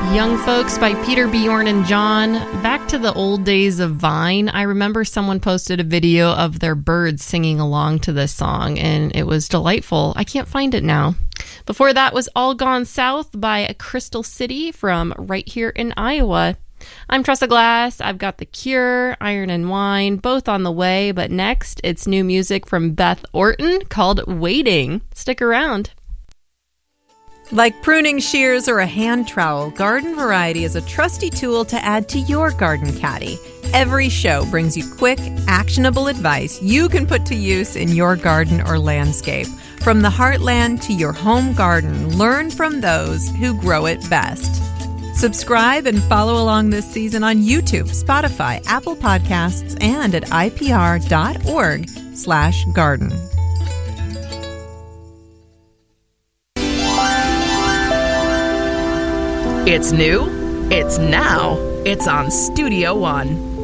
Young Folks by Peter, Bjorn, and John. Back to the old days of Vine, I remember someone posted a video of their birds singing along to this song, and it was delightful. I can't find it now. Before that was All Gone South by Crystal City from right here in Iowa. I'm Tressa Glass. I've got The Cure, Iron and Wine, both on the way, but next it's new music from Beth Orton called Waiting. Stick around. Like pruning shears or a hand trowel, Garden Variety is a trusty tool to add to your garden caddy. Every show brings you quick, actionable advice you can put to use in your garden or landscape. From the heartland to your home garden, learn from those who grow it best. Subscribe and follow along this season on YouTube, Spotify, Apple Podcasts, and at ipr.org/garden. It's new, it's now, it's on Studio One.